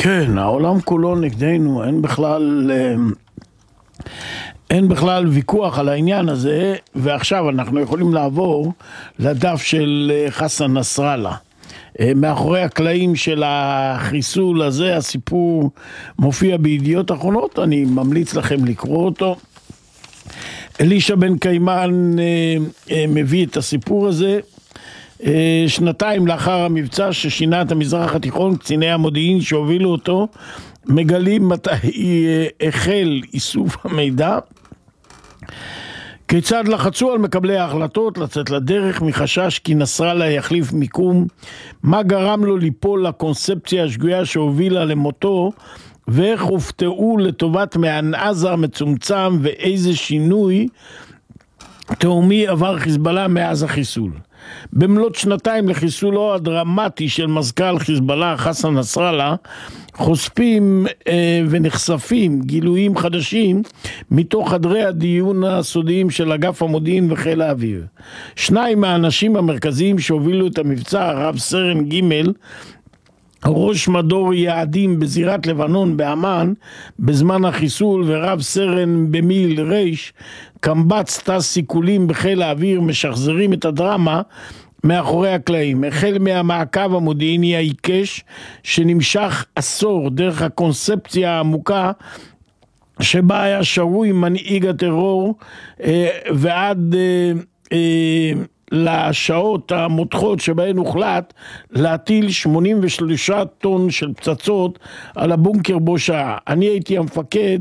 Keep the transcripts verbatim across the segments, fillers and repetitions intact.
כן, העולם כולו נגדנו, אין בכלל, אין בכלל ויכוח על העניין הזה, ועכשיו אנחנו יכולים לעבור לדף של חסן נסראללה. מאחורי הקלעים של החיסול הזה, הסיפור מופיע בידיעות אחרונות, אני ממליץ לכם לקרוא אותו. אלישע בן קיימן מביא את הסיפור הזה. שנתיים לאחר המבצע ששינה את המזרח התיכון, קציני המודיעין שהובילו אותו מגלים מתי החל איסוף המידע, כיצד לחצו על מקבלי ההחלטות לצאת לדרך מחשש כי נסראללה יחליף מיקום, מה גרם לו ליפול לקונספציה השגויה שהובילה למותו, ואיך הופתעו לטובת מען עזה המצומצם, ואיזה שינוי תאומי עבר חיזבאללה מאז החיסול. במלאת שנתיים לחיסולו הדרמטי של מזכ"ל חיזבאללה חסן נסראללה, חושפים אה, ונחשפים גילויים חדשים מתוך חדרי הדיון הסודיים של אגף המודיעין וחיל האוויר. שניים מהאנשים המרכזיים שהובילו את המבצע, רב סרן ג' ראש מדור יעדים בזירת לבנון באמן בזמן החיסול, ורב סרן במיל ריש קמב"ץ טס סיכולים בחיל האוויר, משחזרים את הדרמה מאחורי הקלעים. החל מהמעקב המודיעיני העיקש שנמשך עשור דרך הקונספציה העמוקה שבה היה שרוי מנהיג הטרור, ועד לשעות המותחות שבהן הוחלט להטיל שמונים ושלושה טון של פצצות על הבונקר בו שעה. אני הייתי המפקד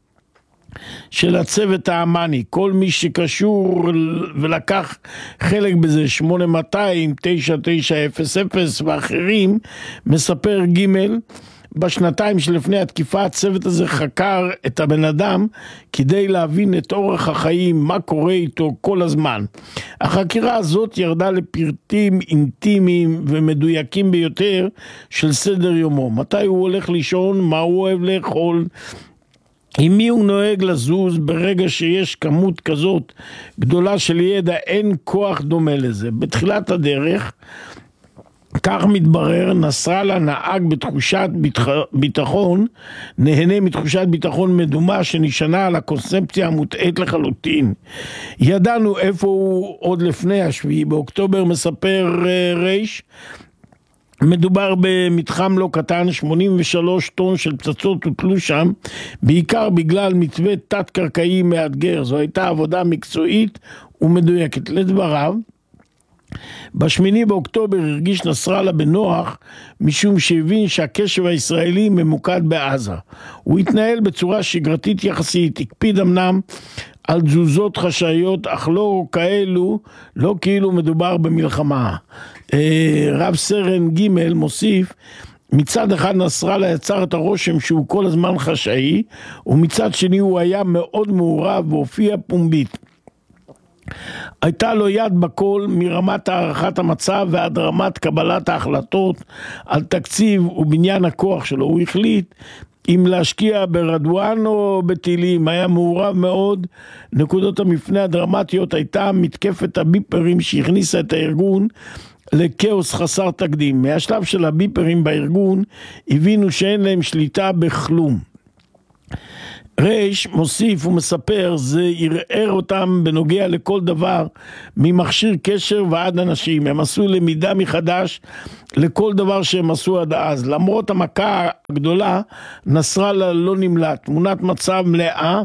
של הצוות האמני. כל מי שקשור ולקח חלק בזה, שמונה מאתיים, תשע תשע אפס אפס ואחרים, מספר ג' בשנתיים שלפני התקיפה הצוות הזה חקר את הבן אדם כדי להבין את אורח החיים, מה קורה איתו כל הזמן. החקירה הזאת ירדה לפרטים אינטימיים ומדויקים ביותר של סדר יומו. מתי הוא הולך לישון, מה הוא אוהב לאכול, עם מי הוא נוהג לזוז. ברגע שיש כמות כזאת גדולה של ידע, אין כוח דומה לזה. בתחילת הדרך, כך מתברר, נסראללה נהג בתחושת ביטחון, נהנה מתחושת ביטחון מדומה שנשענה על הקונספציה המוטעית לחלוטין. ידענו איפה הוא עוד לפני השביעי באוקטובר, מספר ריש. מדובר במתחם לא קטן, שמונים ושלוש טון של פצצות הוטלו שם, בעיקר בגלל מתווה תת-קרקעי מאתגר. זו הייתה עבודה מקצועית ומדויקת. לדבריו, בשמיני באוקטובר הרגיש נסראללה בנוח, משום שהבין שהקשב הישראלי ממוקד בעזה. הוא התנהל בצורה שגרתית יחסית, הקפיד אמנם על תזוזות חשאיות, אך לא כאלו, לא כאילו מדובר במלחמה. רב סרן ג' מוסיף, מצד אחד נסראללה יצר את הרושם שהוא כל הזמן חשאי, ומצד שני הוא היה מאוד מעורב והופיע פומבית. הייתה לו יד בכל, מרמת הערכת המצב ועד רמת קבלת ההחלטות על תקציב ובניין הכוח שלו. הוא החליט אם להשקיע ברדואן או בטילים, היה מעורב מאוד. נקודות המפנה הדרמטיות הייתה מתקפת הביפרים שהכניסה את הארגון לכאוס חסר תקדים. מהשלב של הביפרים בארגון הבינו שאין להם שליטה בכלום. ריש מוסיף ומספר, זה ערער אותם בנוגע לכל דבר, ממכשיר קשר ועד אנשים. הם עשו למידה מחדש לכל דבר שהם עשו עד אז. למרות המכה הגדולה, נסראללה לא נמלט. תמונת מצב מלאה.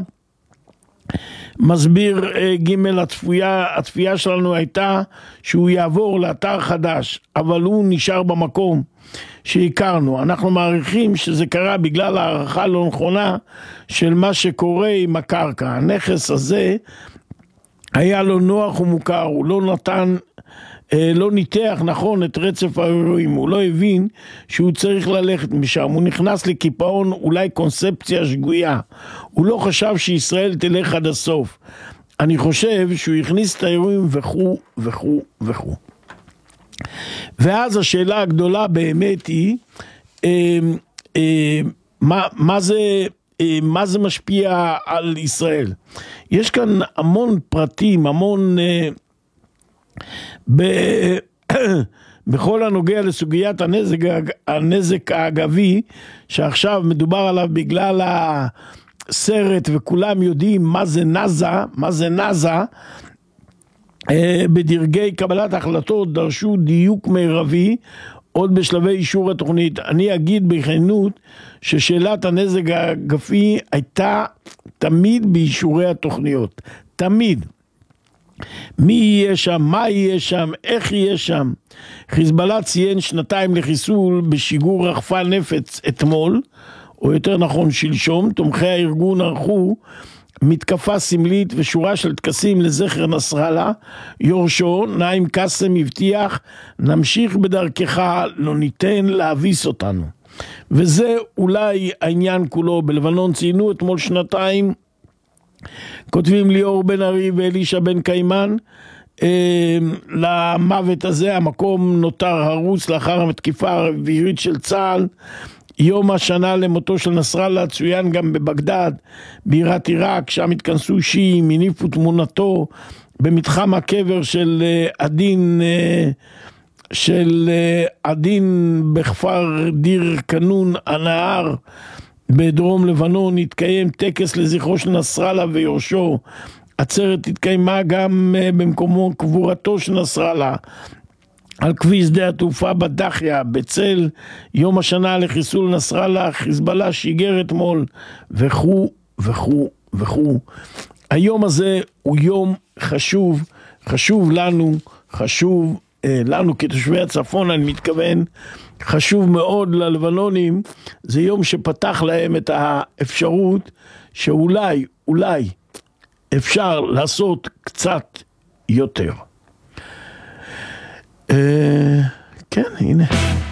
מסביר ג' הצפייה, הצפייה שלנו הייתה שהוא יעבור לאתר חדש, אבל הוא נשאר במקום שהכרנו. אנחנו מעריכים שזה קרה בגלל הערכה לא נכונה של מה שקורה עם הקרקע. הנכס הזה היה לו נוח ומוכר, הוא לא נתן, לא ניתח נכון את רצף האירועים, הוא לא הבין שהוא צריך ללכת משם, הוא נכנס לקיפאון, אולי קונספציה שגויה, הוא לא חשב שישראל תלך עד הסוף. אני חושב שהוא הכניס את האירועים וכו' וכו' וכו'. ואז השאלה הגדולה באמת היא, אה, אה, מה, מה זה, אה, מה זה משפיע על ישראל? יש כאן המון פרטים, המון... אה, ב... בכל הנוגע לסוגיית הנזק, הנזק האגבי, שעכשיו מדובר עליו בגלל הסרט, וכולם יודעים מה זה נאזה, מה זה נאזה, בדרגי קבלת החלטות דרשו דיוק מרבי, עוד בשלבי אישור התוכנית. אני אגיד בכנות ששאלת הנזק האגבי הייתה תמיד באישורי התוכניות, תמיד. מי יהיה שם, מה יהיה שם, איך יהיה שם. חיזבאללה ציין שנתיים לחיסול בשיגור רחפן נפץ אתמול, או יותר נכון שלשום. תומכי הארגון ערכו מתקפה סמלית ושורה של טקסים לזכר נסראללה. יורשו נעים קאסם הבטיח, נמשיך בדרכך, לא ניתן להביס אותנו. וזה אולי העניין כולו. בלבנון ציינו אתמול שנתיים, כותבים ליאור בן ארי ואלישע בן קיימן, אה, למוות הזה. המקום נותר הרוס לאחר המתקיפה הרביעית של צה"ל. יום השנה למותו של נסראללה צוין גם בבגדד, בירת עיראק, שם התכנסו שיעים, הניפו תמונתו במתחם הקבר של עדין, של עדין בכפר דיר קנון הנהר בדרום לבנון. התקיים טקס לזכרו של נסראללה ויורשו. עצרת התקיימה גם במקומו קבורתו של נסראללה על כביש שדה התעופה בדחיה, בצל יום השנה לחיסול נסראללה. חיזבאללה שיגר אתמול, וכו' וכו' וכו'. היום הזה הוא יום חשוב, חשוב לנו, חשוב אה, לנו כתושבי הצפון, אני מתכוון, חשוב מאוד ללבנונים. זה יום שפתח להם את האפשרות שאולי, אולי אפשר לעשות קצת יותר. כן, הנה.